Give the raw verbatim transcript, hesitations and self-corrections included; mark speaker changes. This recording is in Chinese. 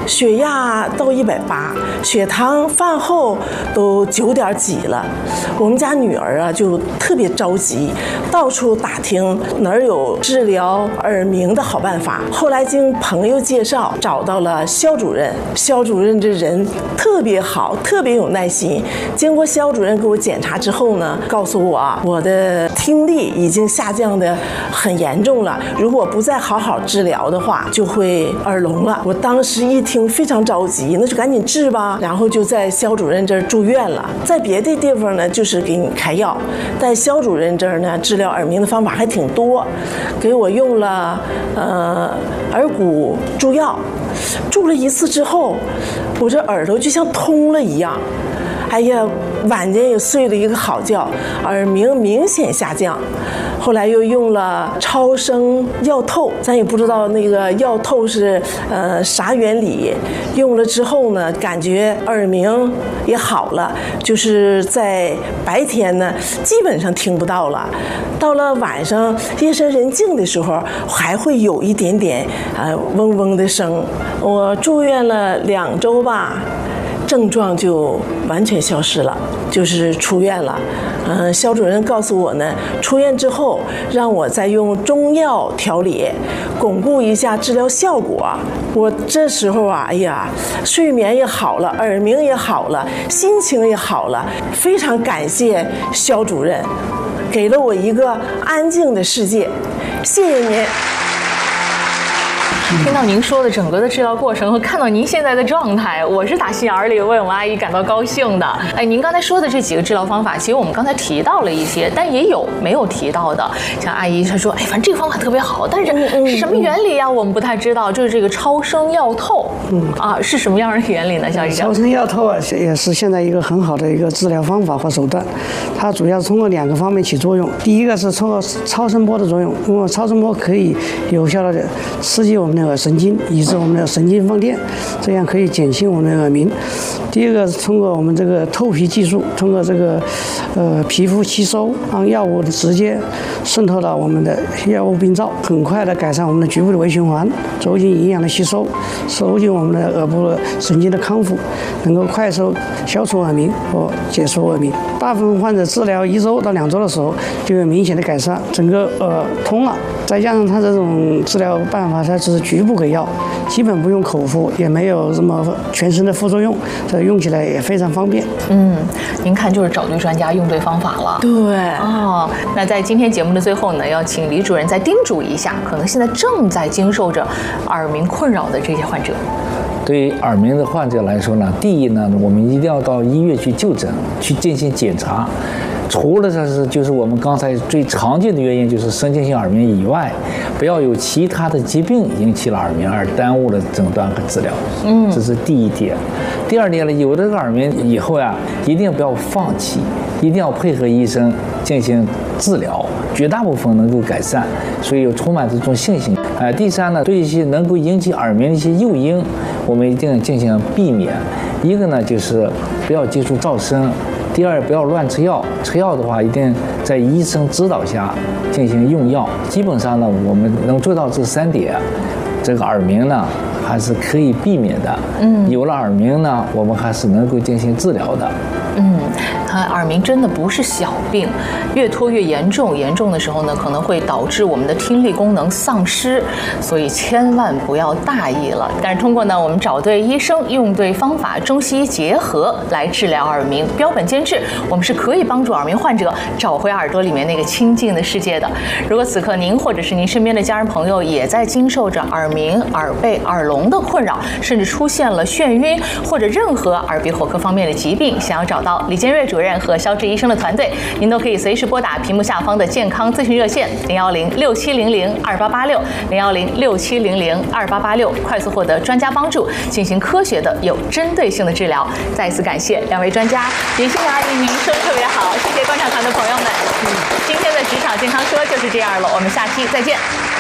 Speaker 1: 血压到一百八，血糖饭后都九点几了。我们家女儿啊就特别着急，到处打听哪儿有治疗耳鸣的好办法。后来经朋友介绍，找到了肖主任。肖主任这人特别好，特别有耐心。经过肖主任给我检查之后呢，告诉我啊，我的听力已经下降的很严重了，如果不再好好治疗的话，就会耳聋了。我当时一听非常着急，那就赶紧治吧。然后就在肖主任这儿住院了。在别的地方呢，就是给你开药，在肖主任这儿呢，治疗耳鸣的方法还挺多，给我用了呃耳骨注药，注了一次之后，我这耳朵就像通了一样。哎呀，晚间也睡了一个好觉，耳鸣明显下降。后来又用了超声药透，咱也不知道那个药透是呃啥原理。用了之后呢，感觉耳鸣也好了，就是在白天呢基本上听不到了，到了晚上夜深人静的时候还会有一点点呃嗡嗡的声。我住院了两周吧，症状就完全消失了，就是出院了。嗯、呃，肖主任告诉我呢，出院之后让我再用中药调理，巩固一下治疗效果。我这时候啊，哎呀，睡眠也好了，耳鸣也好了，心情也好了，非常感谢肖主任，给了我一个安静的世界。谢谢您。
Speaker 2: 听到您说的整个的治疗过程和看到您现在的状态，我是打心眼里为我们阿姨感到高兴的。哎，您刚才说的这几个治疗方法，其实我们刚才提到了一些，但也有没有提到的。像阿姨她说，哎，反正这个方法特别好，但是是什么原理呀、啊？我们不太知道。就是这个超声药透，嗯啊，是什么样的原理呢？肖医生，
Speaker 3: 超声药透啊，也是现在一个很好的一个治疗方法和手段。它主要是通过两个方面起作用。第一个是通过超声波的作用，通过超声波可以有效的刺激我们的耳神经，抑制我们的神经放电，这样可以减轻我们的耳鸣。第二个是通过我们这个透皮技术，通过这个呃皮肤吸收，让药物直接渗透到我们的药物病灶，很快的改善我们的局部的微循环，促进营养的吸收，促进我们的耳部的神经的康复，能够快速消除耳鸣和解除耳鸣。大部分患者治疗一周到两周的时候，就有明显的改善，整个耳通了。再加上它这种治疗办法，它只是局部给药，基本不用口服，也没有什么全身的副作用，这用起来也非常方便。
Speaker 2: 嗯，您看就是找对专家，用对方法了。
Speaker 1: 对
Speaker 2: 哦，那在今天节目的最后呢，要请李主任再叮嘱一下，可能现在正在经受着耳鸣困扰的这些患者。
Speaker 4: 对于耳鸣的患者来说呢，第一呢，我们一定要到医院去就诊，去进行检查。除了这是就是我们刚才最常见的原因就是神经性耳鸣以外，不要有其他的疾病引起了耳鸣而耽误了诊断和治疗。嗯，这是第一点。第二点呢，有这个耳鸣以后呀、啊，一定不要放弃，一定要配合医生进行治疗，绝大部分能够改善，所以有充满这种信心。呃，第三呢，对一些能够引起耳鸣的一些诱因，我们一定进行避免。一个呢，就是不要接触噪声。第二，不要乱吃药，吃药的话一定在医生指导下进行用药。基本上呢，我们能做到这三点，这个耳鸣呢还是可以避免的。嗯，有了耳鸣呢，我们还是能够进行治疗的。
Speaker 2: 嗯，它耳鸣真的不是小病，越拖越严重，严重的时候呢，可能会导致我们的听力功能丧失，所以千万不要大意了。但是通过呢，我们找对医生，用对方法，中西医结合来治疗耳鸣，标本兼治，我们是可以帮助耳鸣患者找回耳朵里面那个清静的世界的。如果此刻您或者是您身边的家人朋友也在经受着耳鸣、耳背、耳聋的困扰，甚至出现了眩晕或者任何耳鼻喉科方面的疾病，想要找到李建瑞主任和肖志医生的团队，您都可以随时拨打屏幕下方的健康咨询热线零幺零六七零零二八八六零幺零六七零零二八八六，快速获得专家帮助，进行科学的有针对性的治疗。再次感谢两位专家，林心雅阿姨，您说的特别好，谢谢观察团的朋友们。嗯，今天的职场健康说就是这样了，我们下期再见。